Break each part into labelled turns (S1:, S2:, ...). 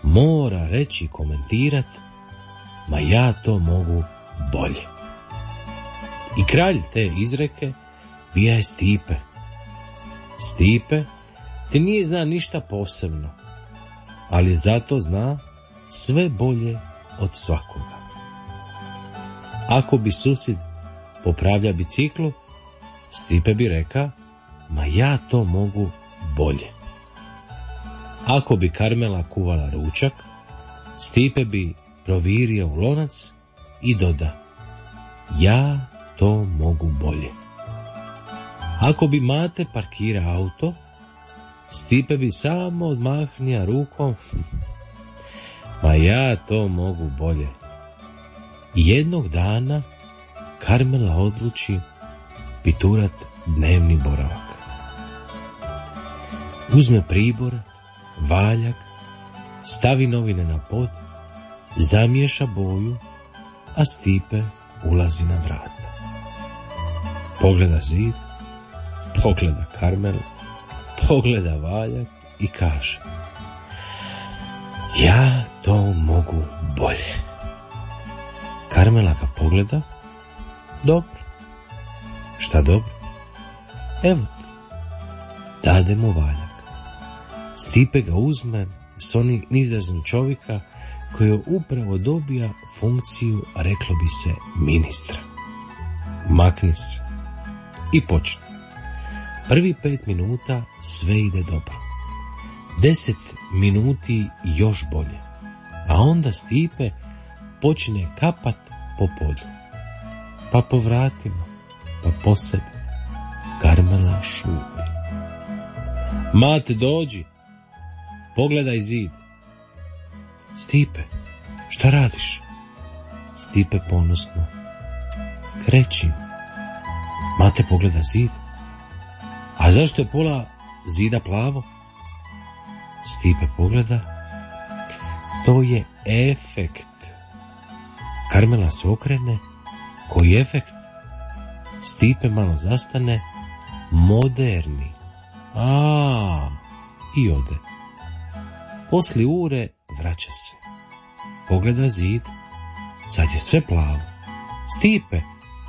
S1: mora reći i komentirat, ma ja to mogu bolje. I kralj te izreke bija je Stipe. Stipe ti nije zna ništa posebno, ali zato zna sve bolje od svakoga. Ako bi susjed popravlja biciklu, Stipe bi reka, ma ja to mogu bolje. Ako bi Karmela kuvala ručak, Stipe bi provirio u lonac i doda, ja to mogu bolje. Ako bi Mate parkira auto, Stipe bi samo odmahnija rukom, ma ja to mogu bolje. Jednog dana Karmela odluči piturat dnevni boravak. Uzme pribor, valjak, stavi novine na pod, zamiješa boju, a Stipe ulazi na vrata. Pogleda zid, pogleda Karmelu, pogleda valjak i kaže, ja to mogu bolje. Karmela ga pogleda, dobro. Šta dobro? Evo ti, dade mu valjak. Stipe ga uzme s onim izrazom čovjeka koji upravo dobija funkciju, reklo bi se, ministra. Makni se i počne. Prvi 5 minuta sve ide dobro. 10 minuti još bolje. A onda Stipe počne kapat po podu. Pa po vratima, pa po sebi. Karmela šuti. Mate, dođi. Pogledaj zid. Stipe, šta radiš? Stipe ponosno. Krećim. Mate pogleda zid. A zašto je pola zida plavo? Stipe pogleda. To je efekt. Karmela se okrene. Koji efekt? Stipe malo zastane. Moderni. I ode. Poslije ure vraća se. Pogleda zid. Sad je sve plavo. Stipe.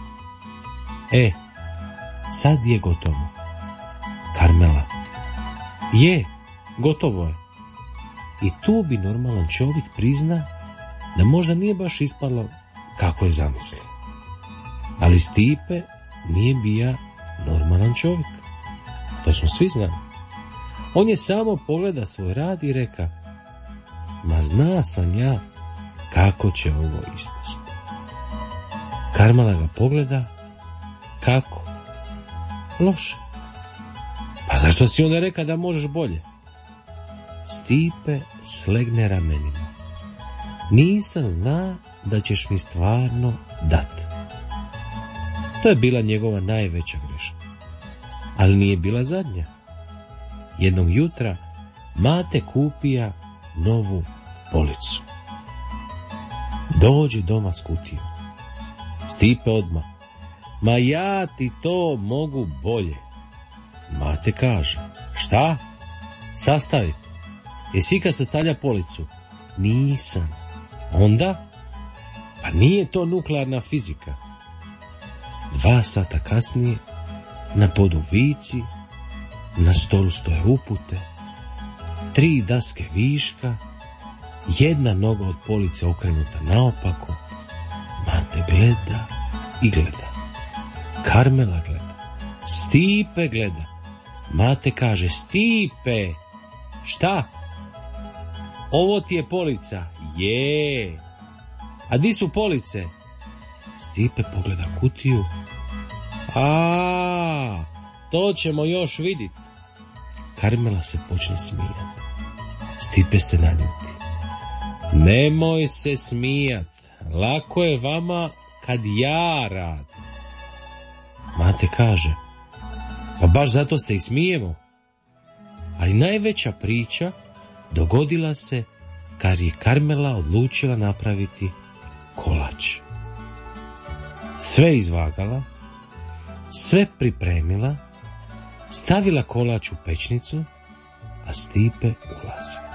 S1: Sad je gotovo. Karmela. Je, gotovo je. I tu bi normalan čovjek prizna da možda nije baš ispalo kako je zamislio. Ali Stipe nije bija normalan čovjek. To smo svi znali. On je samo pogleda svoj rad i reka, ma zna sam ja kako će ovo ispasti. Karmela ga pogleda, kako? Loše. Pa zašto si onda reka da možeš bolje? Stipe slegne ramenima. Nisam zna da ćeš mi stvarno dati. To je bila njegova najveća greška. Ali nije bila zadnja. Jednog jutra Mate kupija novu policu. Dođe doma s kutijom. Stipe odmah, ma ja ti to mogu bolje. Mate kaže, šta? Sastaviti. Jesi ikad sastavlja policu? Nisam. Onda? Pa nije to nuklearna fizika. 2 sata kasnije, na podu vici, na stolu stoje upute, 3 daske viška, 1 noga od police okrenuta naopako. Mate gleda i gleda. Karmela gleda. Stipe gleda. Mate kaže, Stipe, šta? Ovo ti je polica. Je. A di su police? Stipe pogleda kutiju. To ćemo još vidjeti. Karmela se počne smijati. Stipe se naljuti. Nemoj se smijat. Lako je vama kad ja radim. Mate kaže, pa baš zato se i smijemo. Ali najveća priča dogodila se kad je Karmela odlučila napraviti kolač. Sve izvagala, sve pripremila, stavila kolač u pećnicu, a Stipe ulazi.